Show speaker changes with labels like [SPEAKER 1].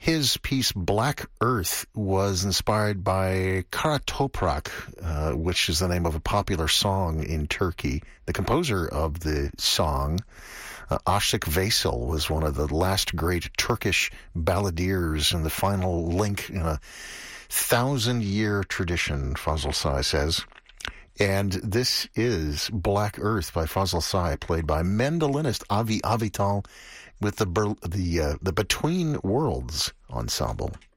[SPEAKER 1] His piece Black Earth was inspired by Kara Toprak, which is the name of a popular song in Turkey. The composer of the song, Aşık Veysel, was one of the last great Turkish balladeers and the final link in a 1,000-year tradition, Fazıl Say says. And this is Black Earth by Fazıl Say, played by mandolinist Avi Avital with the Between Worlds Ensemble.